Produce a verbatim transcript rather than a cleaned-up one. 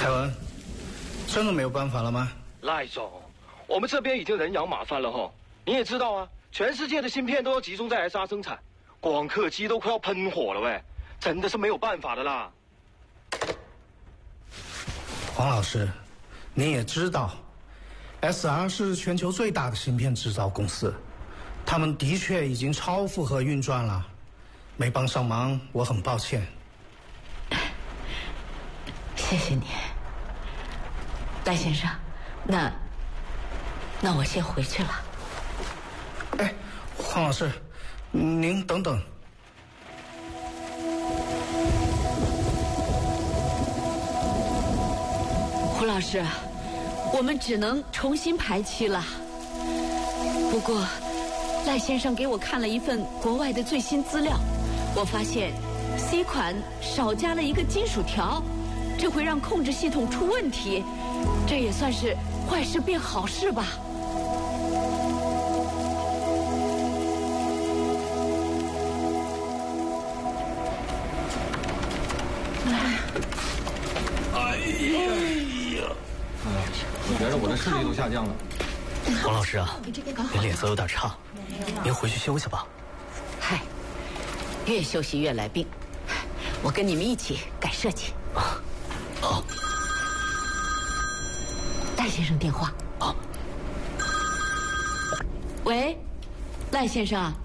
凯文，真的没有办法了吗？ 赖总，我们这边已经人仰马翻了哈。你也知道啊，全世界的芯片都要集中在 S R 生产，光刻机都快要喷火了喂，真的是没有办法的啦。 黄老师，你也知道 ，S R 是全球最大的芯片制造公司，他们的确已经超负荷运转了，没帮上忙，我很抱歉。 谢谢你，赖先生。那那我先回去了。 哎，黄老师，您等等。 胡老师，我们只能重新排期了。不过，赖先生给我看了一份国外的最新资料，我发现 C 款少加了一个金属条，这会让控制系统出问题，这也算是坏事变好事吧。 哎呀！ 我觉得我的视力都下降了。 王老师啊，您脸色有点差，您回去休息吧。 嗨，越休息越来病，我跟你们一起改设计。 啊，好。 赖先生电话。 啊。 喂，赖先生啊。